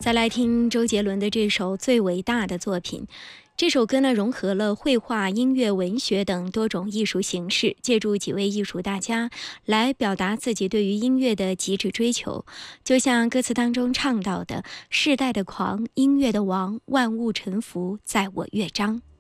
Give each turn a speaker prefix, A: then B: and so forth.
A: 再来听周杰伦的这首最伟大的作品。这首歌呢，融合了绘画、音乐、文学等多种艺术形式，借助几位艺术大家来表达自己对于音乐的极致追求。就像歌词当中唱到的：世代的狂，音乐的王，万物臣服在我乐章。